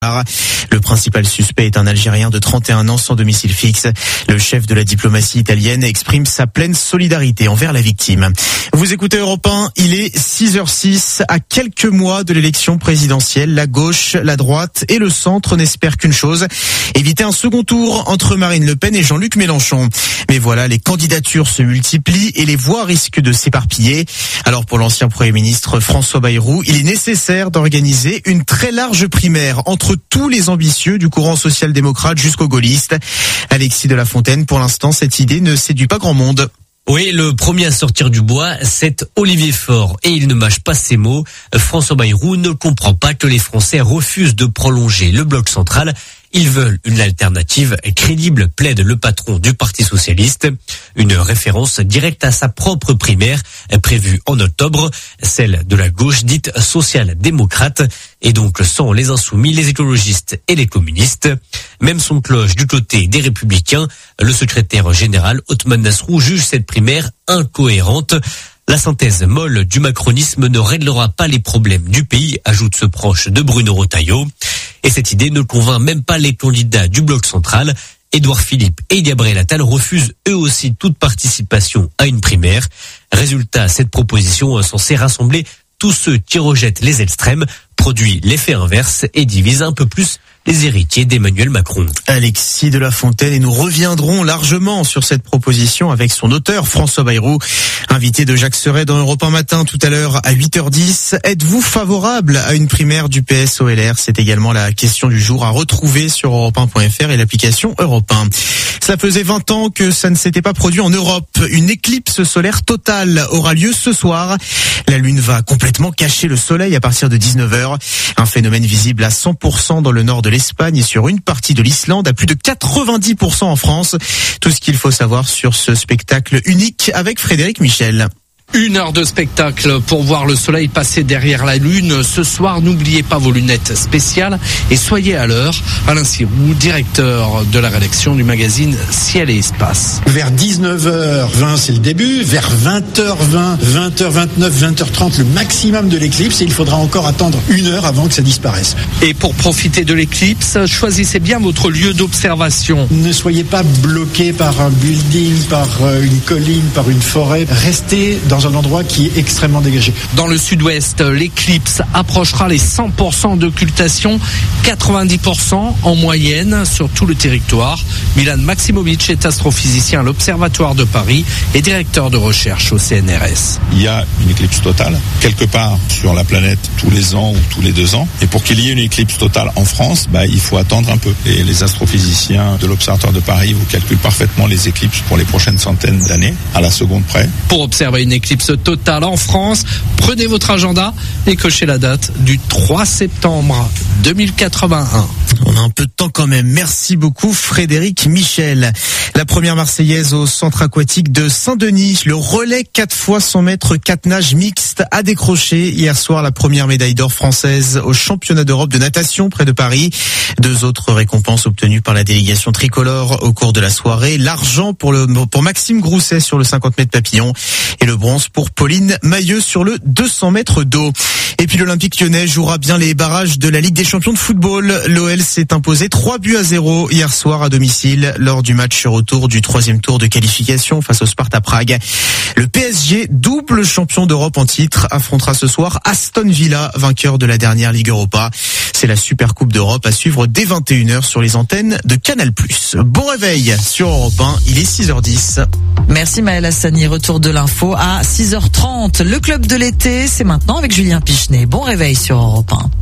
Le principal suspect est un Algérien de 31 ans sans domicile fixe. Le chef de la diplomatie italienne exprime sa pleine solidarité envers la victime. Vous écoutez Europe 1, il est 6h06. À quelques mois de l'élection présidentielle, la gauche, la droite et le centre n'espèrent qu'une chose, éviter un second tour entre Marine Le Pen et Jean-Luc Mélenchon. Mais voilà, les candidatures se multiplient et les voix risquent de s'éparpiller. Alors pour l'ancien Premier ministre François Bayrou, il est nécessaire d'organiser une très large primaire entre tous les ambitieux du courant social-démocrate jusqu'aux gaullistes. Alexis de la Fontaine, pour l'instant, cette idée ne séduit pas grand monde. Oui, le premier à sortir du bois, c'est Olivier Faure. Et il ne mâche pas ses mots. François Bayrou ne comprend pas que les Français refusent de prolonger le bloc central. Ils veulent une alternative crédible, plaide le patron du Parti socialiste. Une référence directe à sa propre primaire, prévue en octobre, celle de la gauche dite social-démocrate, et donc sans les insoumis, les écologistes et les communistes. Même son cloche du côté des Républicains. Le secrétaire général Othman Nasrou juge cette primaire incohérente. La synthèse molle du macronisme ne réglera pas les problèmes du pays, ajoute ce proche de Bruno Retailleau. Et cette idée ne convainc même pas les candidats du bloc central. Édouard Philippe et Gabriel Attal refusent eux aussi toute participation à une primaire. Résultat, cette proposition censée rassembler tous ceux qui rejettent les extrêmes produit l'effet inverse et divise un peu plus les héritiers d'Emmanuel Macron. Alexis de la Fontaine, et nous reviendrons largement sur cette proposition avec son auteur François Bayrou, invité de Jacques Serret dans Europe 1 Matin tout à l'heure à 8h10. Êtes-vous favorable à une primaire du PS-OLR? C'est également la question du jour à retrouver sur europe1.fr et l'application Europe 1. Cela faisait 20 ans que ça ne s'était pas produit en Europe. Une éclipse solaire totale aura lieu ce soir. La Lune va complètement cacher le soleil à partir de 19h. Un phénomène visible à 100% dans le nord de l'Espagne et sur une partie de l'Islande, à plus de 90% en France. Tout ce qu'il faut savoir sur ce spectacle unique avec Frédéric Michel. 1 heure de spectacle pour voir le soleil passer derrière la lune. Ce soir, n'oubliez pas vos lunettes spéciales et soyez à l'heure. Alain Sirou, directeur de la rédaction du magazine Ciel et Espace. Vers 19h20, c'est le début. Vers 20h20, 20h29, 20h30, le maximum de l'éclipse. Et il faudra encore attendre 1 heure avant que ça disparaisse. Et pour profiter de l'éclipse, choisissez bien votre lieu d'observation. Ne soyez pas bloqué par un building, par une colline, par une forêt. Restez dans un endroit qui est extrêmement dégagé. Dans le sud-ouest, l'éclipse approchera les 100% d'occultation, 90% en moyenne sur tout le territoire. Milan Maximovic est astrophysicien à l'Observatoire de Paris et directeur de recherche au CNRS. Il y a une éclipse totale, quelque part sur la planète, tous les ans ou tous les 2 ans. Et pour qu'il y ait une éclipse totale en France, il faut attendre un peu. Et les astrophysiciens de l'Observatoire de Paris vous calculent parfaitement les éclipses pour les prochaines centaines d'années, à la seconde près. Pour observer une éclipse totale en France, prenez votre agenda et cochez la date du 3 septembre 2081. On a un peu de temps quand même. Merci beaucoup Frédéric Michel. La première Marseillaise au centre aquatique de Saint-Denis. Le relais 4 fois 100 mètres 4 nages mixte a décroché hier soir la première médaille d'or française au championnat d'Europe de natation près de Paris. 2 autres récompenses obtenues par la délégation tricolore au cours de la soirée. L'argent pour Maxime Grousset sur le 50 mètres papillon et le bronze pour Pauline Mailleux sur le 200 mètres d'eau. Et puis l'Olympique Lyonnais jouera bien les barrages de la Ligue des Champions de football. L'OL s'est imposé 3-0 hier soir à domicile lors du match retour du 3e tour de qualification face au Sparta Prague. Le PSG, double champion d'Europe en titre, affrontera ce soir Aston Villa, vainqueur de la dernière Ligue Europa. C'est la Super Coupe d'Europe à suivre dès 21h sur les antennes de Canal+. Bon réveil sur Europe 1, il est 6h10. Merci Maël Hassani, retour de l'info à 6h30. Le club de l'été, c'est maintenant avec Julien Pichenet. Bon réveil sur Europe 1.